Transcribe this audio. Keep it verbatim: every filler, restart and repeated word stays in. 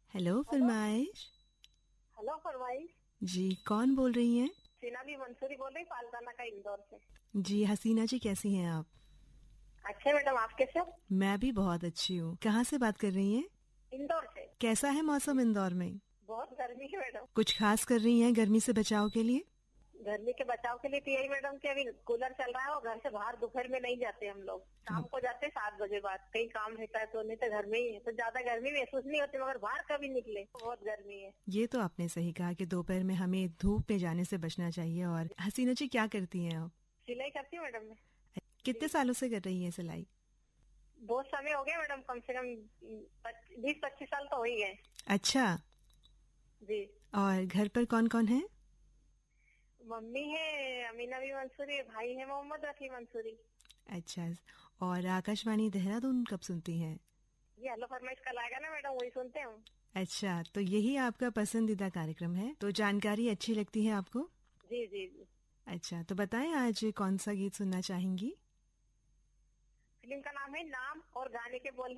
Hello फरमाइश। Hello फरमाइश। जी कौन बोल रही हैं? हसीना भी मंसूरी बोल रही, पालताना का इंदौर से। जी हसीना जी कैसी हैं आप? अच्छे मैडम, आप कैसे हो? मैं भी बहुत अच्छी हूँ। कहाँ से बात कर रही हैं? इंदौर से। कैसा है मौसम इंदौर में? बहुत गर्मी है मैडम। कुछ खास कर रही हैं गर्मी से बचाव के लिए? गर्मी के बचाव के लिए तो यही मैडम कि अभी कूलर चल रहा है और घर से बाहर दोपहर में नहीं जाते हम लोग, शाम को जाते सात बजे बाद, कहीं काम रहता है तो, नहीं तो घर में ही है तो ज्यादा गर्मी महसूस नहीं होती, मगर बाहर कभी निकले तो बहुत गर्मी है। ये तो आपने सही कहा कि दोपहर में हमें धूप में जाने से बचना चाहिए। और हसीना जी क्या करती हैं आप? सिलाई करती हूँ मैडम मैं। कितने सालों से कर रही हैं सिलाई? बहुत समय हो गया मैडम, कम से कम बीस पच्चीस साल तो हो ही गए। अच्छा। जी। और घर पर कौन कौन है? मम्मी है अमीना भी मंसूरी, भाई है मोहम्मद रफी मंसूरी। अच्छा। और आकाशवाणी देहरादून कब सुनती हैं? ये हेलो फरमाइश कल आएगा ना मैडम, वही सुनते हैं। अच्छा, तो यही आपका पसंदीदा कार्यक्रम है, तो जानकारी अच्छी लगती है आपको? जी जी जी। अच्छा, तो बताएं आज कौन सा गीत सुनना चाहेंगी? फिल्म का नाम है नाम और गाने के बोल